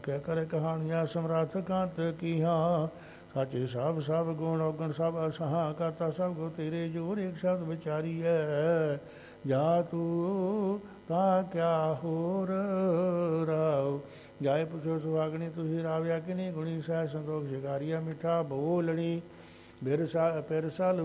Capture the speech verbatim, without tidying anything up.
ਕਹਿ ਕਰੇ ਕਹਾਣੀਆਂ ਸਮਰੱਥ ਕੰਤ ਕੀਹਾਂ। ਸਾਚੇ ਸਭ ਸਭ ਗੁਣ ਔਗਣ ਸਭ ਅਸਹਾ ਕਰਤਾ ਸਭ ਕੋ ਤੇਰੇ ਜੋਰ ਇੱਕ ਸ਼ਬਦ ਵਿਚਾਰੀਐ। ਜਾ ਤੂੰ ਤਾਂ ਕਿਆ ਹੋਰ ਰਾਉ। ਜਾਏ ਪੁੱਛੋ ਸੁਹਾਗਣੀ ਤੁਸੀਂ ਰਾਵਿਆ ਕਿ ਨਹੀਂ ਗੁਣੀ ਸਹਿ ਸੰਤੋਖ ਸ਼ਿਕਾਰੀਆ ਮਿੱਠਾ ਬੋਲਣੀ ਬਿਰਸਾ ਪਿਰਸਲ